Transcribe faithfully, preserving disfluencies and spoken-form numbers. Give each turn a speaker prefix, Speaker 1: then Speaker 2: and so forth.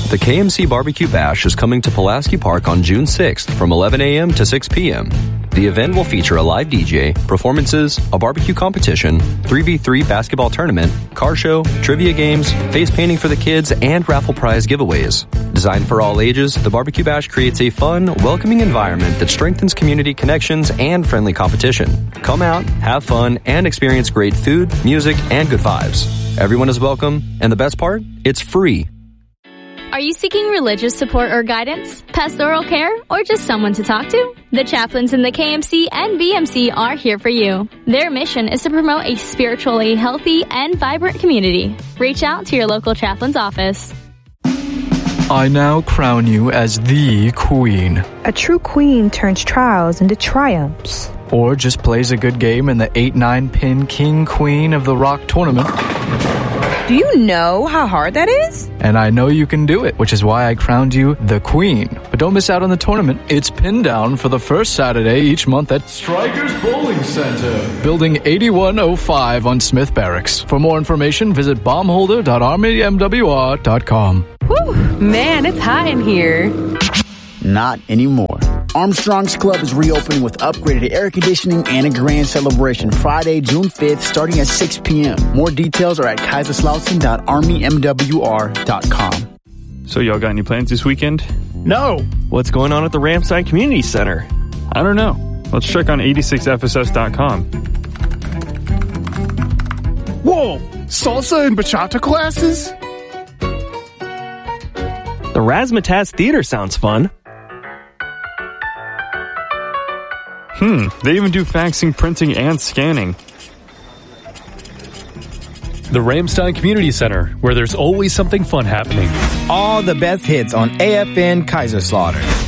Speaker 1: The K M C Barbecue Bash is coming to Pulaski Park on June sixth from eleven a.m. to six p.m. The event will feature a live D J, performances, a barbecue competition, three v three basketball tournament, car show, trivia games, face painting for the kids, and raffle prize giveaways. Designed for all ages, the Barbecue Bash creates a fun, welcoming environment that strengthens community connections and friendly competition. Come out, have fun, and experience great food, music, and good vibes. Everyone is welcome, and the best part? It's free.
Speaker 2: Are you seeking religious support or guidance, pastoral care, or just someone to talk to? The chaplains in the K M C and B M C are here for you. Their mission is to promote a spiritually healthy and vibrant community. Reach out to your local chaplain's office.
Speaker 3: I now crown you as the queen.
Speaker 4: A true queen turns trials into triumphs.
Speaker 3: Or just plays a good game in the eight nine pin king queen of the rock tournament.
Speaker 4: Do you know how hard that is?
Speaker 3: And I know you can do it, which is why I crowned you the queen. But don't miss out on the tournament. It's pin down for the first Saturday each month at Strikers Bowling Center, Building eighty-one oh five on Smith Barracks. For more information, visit bombholder dot army m w r dot com.
Speaker 5: Whew, man, it's hot in here.
Speaker 6: Not anymore. Armstrong's Club is reopening with upgraded air conditioning and a grand celebration Friday, June fifth, starting at six p.m. More details are at kaiserslautern dot army m w r dot com.
Speaker 7: So y'all got any plans this weekend?
Speaker 8: No. What's going on at the Ramstein Community Center?
Speaker 7: I don't know. Let's check on eighty-six f s s dot com.
Speaker 8: Whoa! Salsa and bachata classes? The Razzmatazz Theater sounds fun.
Speaker 7: Hmm, they even do faxing, printing, and scanning.
Speaker 9: The Ramstein Community Center, where there's always something fun happening.
Speaker 10: All the best hits on A F N Kaiserslautern.